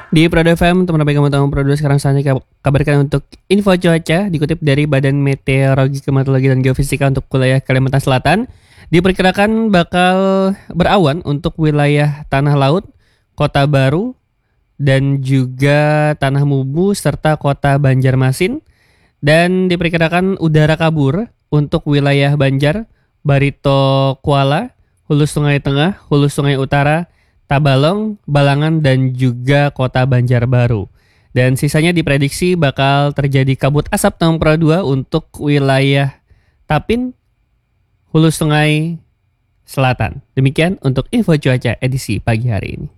Di Prado FM, teman-teman kamu tahu Prado sekarang saatnya kabarkan untuk info cuaca dikutip dari Badan Meteorologi, Klimatologi dan Geofisika untuk wilayah Kalimantan Selatan. Diperkirakan bakal berawan untuk wilayah Tanah Laut, Kota Baru, dan juga Tanah Mubu serta Kota Banjarmasin. Dan diperkirakan udara kabur untuk wilayah Banjar, Barito Kuala, Hulu Sungai Tengah, Hulu Sungai Utara, Tabalong, Balangan, dan juga Kota Banjarbaru. Dan sisanya diprediksi bakal terjadi kabut asap nomor 2 untuk wilayah Tapin, Hulu Sungai Selatan. Demikian untuk info cuaca edisi pagi hari ini.